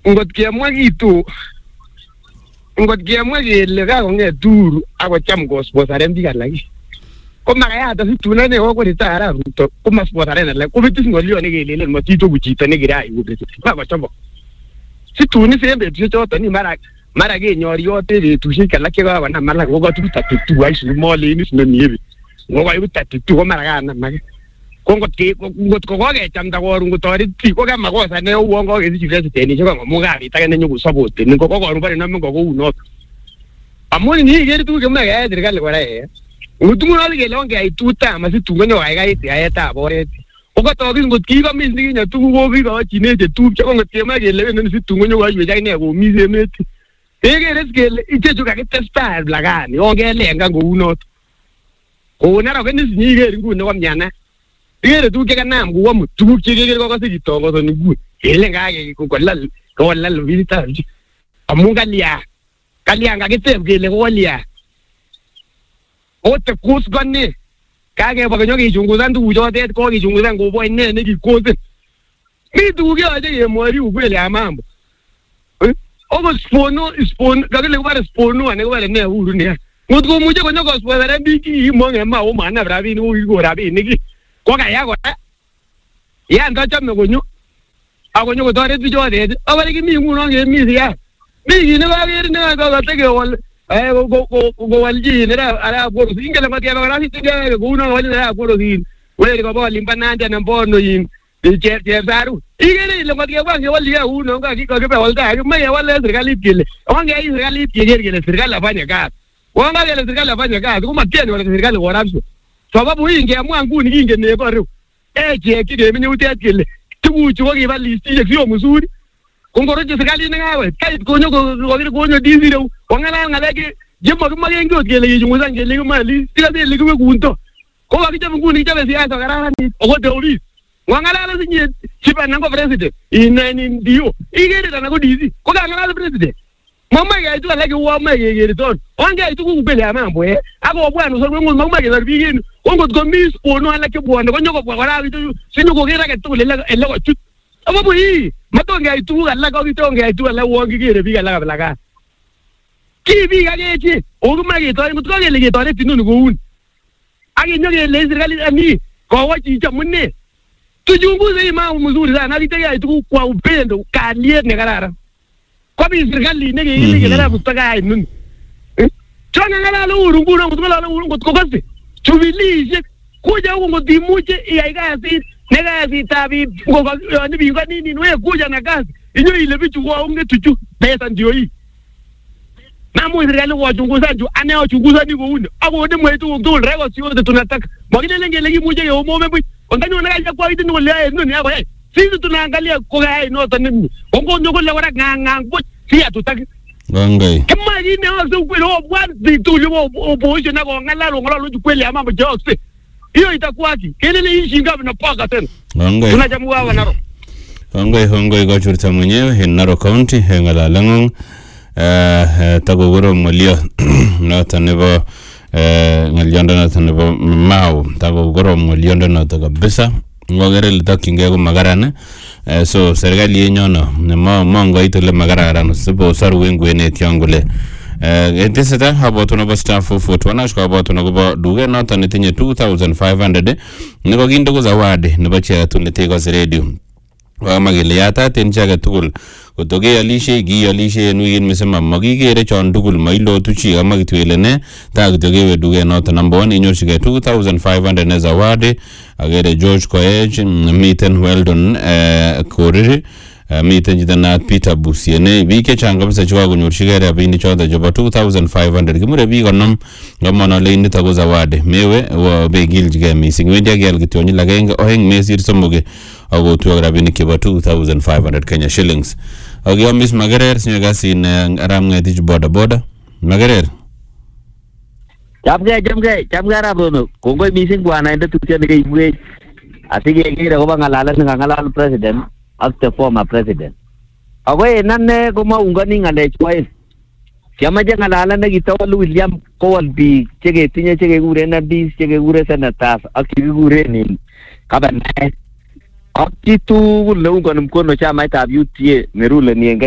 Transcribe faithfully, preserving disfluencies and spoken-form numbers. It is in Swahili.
ngot kemwa kitu ngot kemwa kele kakong'et Uhuru akocham kosponsaren biik alak ko makayat asitun ane kokorita Arap Ruto komasponsaren alak kobetis ng'olyon nekelelen matitoku chito nekirai kobetis makochobok situn isen betusiek choton mara mara kenyoriote betusiek alak chekakonam alak ko katu thirty-two ai simolin is nemiebe ngokoibu thirty-two ko mara kanam ake ko ngot ke ngot ko kokechamda korun kotoret biik ko kamakosa ne uon kokesich president amu kabit ake nenyokosapoten ko korun bare namen ko kou noto amun ni ikere tuguk chemoe keyai serikali kora ngutungunot kele ongeyai two term asitun konyo kaikait yaetab oret ko katokis ngot kikomis nikinye tuguk ko kikochineche tupcho ko ngot kemoe kelewen situn konyo koiwech akine komis emet ikere kele ichechu kakitestai lakani ongelengan kou noto kou narakenis nyikere nguni komyana ikere tuguk chekanam kou amut tuguk chekekere kokose kitongosoni nguni kele ngake kolal kolal visitor amun kalya kalya kakiteb kele kolya ote kuskoni kakeba konyo kechungusan tuguchotet kokichungusan kobo ine nekikosen mi tuguk yoche kemwori ukweli ya mambo oko spono spon kakile kubare spono ane kubare ne Uhuru ne ngot komuche konyo kosponseren biik kimonge ma o manab rabinik ko kiko rabinik ko kaya kora yan kachome konyo akonyo kotoret bichotet abare kimi nguno ngemi ya mi kit nekakere ne kakateke eh go walji ne ara boro ingele matia bakara sitige go uno wali ara boro din wele ko boli mpananja na mbono yin je je zaru igere ile matia bange wali ya uno ngaki ko ke walda me wale serikali kile wange hii serikali kile kile serikali afanye kazi wanga ile serikali afanye kazi kuma tieni wale serikali warabso sababu hii ingeamua nguni kinge ne baro eje kige menye utet kile tuguchu ko kibalisti sio mzuri kongoroje serikali ngawe kait konyo ko konyo diziro wangala ngaleke jemo kumagengi okele yichunguza ngele mali sikade likiwe kunto ko kakichama nguni kichabe siasa kararani okote uri wangala la sinye chipa nango president inani ndio igere kana ko dizi ko kangala president mama ya itu alake wa ma yegere ton wanga itu kubele amambo eh ako bwana so ngol mama ke darbigin ongot ko miss ono alake bwana ko nyoko kwa itu sinyo ko kera ke tule ele ko chut ababu hii matonge itu alake ko kitonge itu alake wongi kere biga la blaka kibi gagechi oguma getore mutko gele getore tinunu goun aginyo gele serikali ami ko wachi chamunne tujunguze imamu mzuri sana alitega itu kwa upendo kaliet ne karara kwa bi serikali ne gele gele kutaka ai nun chona ngala lo urunguno mutko lo urungo kokose chubilishe kuja huko ngotimuje iaigasi ne gazi tabi ngo ni binga nini we kuja na kazi inyo ile bichu kwa unge tuchu pesa ndio hii Namu serikali wachunguza juu anayechunguza ni kuuni ako ndi mwetu ngul rego sio tunataka mwingine lengele kimuje yo mombe wangani wanakaja kwa hizi ngole yeye nini hapo eh sisi tunaangalia kwa hai no tanini ongo nyogole wala nganga bo si atutaki ngangai kama yini hapo kweli bwana vitu leo opposition na ngala ngala lo kweli ama mjose hiyo itakuwa ki kelele hii shingapi na paka tena ngangai tunajamua wanaro ngangai ngangai kwa churta mwenyewe Henaro County ngala langong eh tagogoro molio nota nebo eh ngalionda nota nebo mau tagogoro molio nota kabisa ngogere litakinge ko magarane eh so serikali yenyono mo mongo itole magarara sibo saru wengwene tiangule eh eteseta haboto no staff for twana shka haboto no go duge nota netinye two thousand five hundred nebo kindo ko zawadi nebo che tunete ko radio wa magile yata tenchaga tugul kotoge alishe gi alishe nuyin misema magigere chon tugul mailo tuchi ama kitwelene ta kitoge weduge not number one inyoshige two thousand five hundred ne zawadi agere George Koech miten Weldon eh Koriri miten jitana Peter Busiene bike changa bisa chwa kunyoshige rabini choda joba two thousand five hundred kimure bi konom ngamono le ni tago zawadi mewe wa begil jige missing wendia gel kitonyi lagenge oheng mesir somuge ago tuwa rabini kiba two thousand five hundred Kenya shillings. Ogiyo Miss Magarer sinyagasi in aram ngetich boda boda. Magarer. Jamge jamge jamge arabono. Kongoi missing bwana ende tukia nige imwe. Asige ngira ko bangalala ngalala president of the former president. Awe nanne ko maungani ngale chwain. Kiama je ngalala ne gitawal William Kowal bi chege tinye chege gure na bis chege gure senators akigi gure ni kabane. Akitu leungo mkono chama ita U T A merule ni